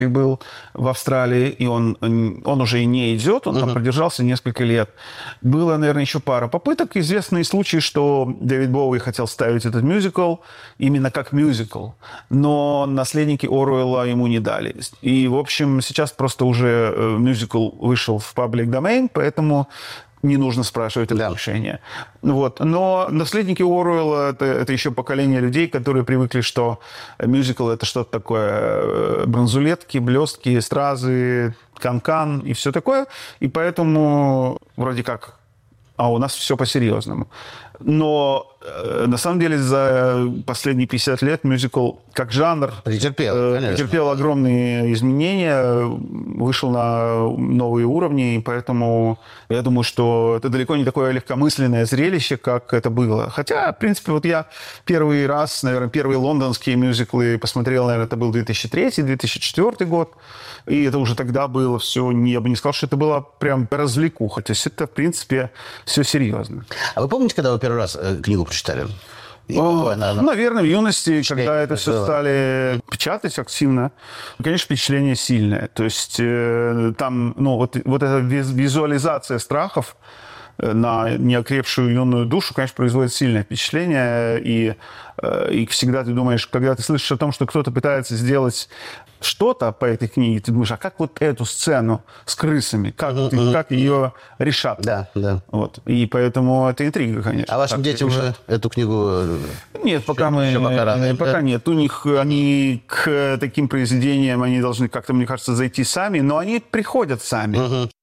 был в Австралии, и он уже и не идет, он там продержался несколько лет. Было, наверное, еще пара попыток. Известные случаи, что Дэвид Боуи хотел ставить этот мюзикл именно как мюзикл, но наследники Оруэлла ему не дали. И, в общем, сейчас просто уже мюзикл вышел в public domain, поэтому не нужно спрашивать разрешения. Вот. Но наследники Оруэлла это еще поколение людей, которые привыкли, что мюзикл – это что-то такое бронзулетки, блестки, стразы, канкан и все такое. И поэтому вроде как, у нас все по-серьезному. Но на самом деле за последние 50 лет мюзикл как жанр претерпел огромные изменения, вышел на новые уровни, и поэтому я думаю, что это далеко не такое легкомысленное зрелище, как это было. Хотя, в принципе, вот я первый раз, наверное, первые лондонские мюзиклы посмотрел, наверное, это был 2003-2004 год, и это уже тогда было все, я бы не сказал, что это было прям развлекуха. То есть это, в принципе, все серьезно. А вы помните, когда вы первый раз книгу прочитали? Наверное, в юности, когда это все стали печатать активно, конечно, впечатление сильное. То есть там, вот эта визуализация страхов на неокрепшую юную душу, конечно, производит сильное впечатление. И всегда ты думаешь, когда ты слышишь о том, что кто-то пытается сделать что-то по этой книге, ты думаешь, а как вот эту сцену с крысами, как ее решат? Да. Вот. И поэтому это интрига, конечно. А вашим детям уже эту книгу... Нет, пока нет. У них, они к таким произведениям, они должны как-то, мне кажется, зайти сами, но они приходят сами.